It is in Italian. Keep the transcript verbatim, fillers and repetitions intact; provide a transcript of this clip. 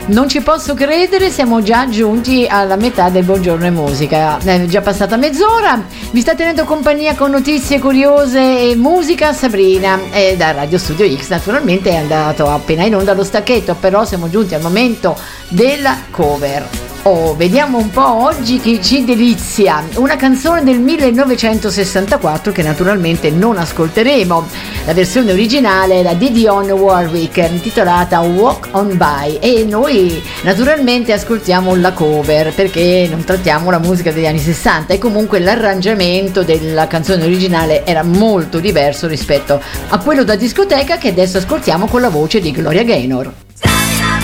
Non ci posso credere, siamo già giunti alla metà del Buongiorno e Musica. È già passata mezz'ora, vi sta tenendo compagnia con notizie curiose e musica Sabrina. E da Radio Studio X naturalmente è andato appena in onda lo stacchetto, però siamo giunti al momento della cover. Oh, vediamo un po' oggi chi ci delizia. Una canzone del millenovecentosessantaquattro che naturalmente non ascolteremo. La versione originale era di Dionne Warwick, intitolata Walk On By, e noi naturalmente ascoltiamo la cover perché non trattiamo la musica degli anni sessanta, e comunque l'arrangiamento della canzone originale era molto diverso rispetto a quello da discoteca che adesso ascoltiamo con la voce di Gloria Gaynor.